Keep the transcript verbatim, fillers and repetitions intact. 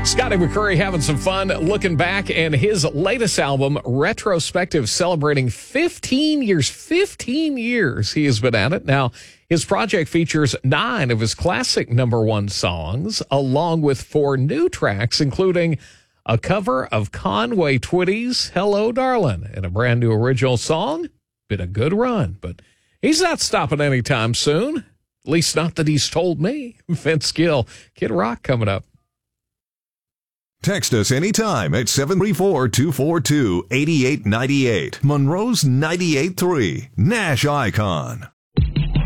Scotty McCreery having some fun looking back, and his latest album, Retrospective, celebrating fifteen years. fifteen years he has been at it. Now, his project features nine of his classic number one songs, along with four new tracks, including a cover of Conway Twitty's Hello, Darlin', and a brand new original song. Been a good run, but he's not stopping anytime soon. At least not that he's told me. Vince Gill, Kid Rock coming up. Text us anytime at seven three four, two four two, eight eight nine eight. Monroe's ninety-eight point three, Nash Icon.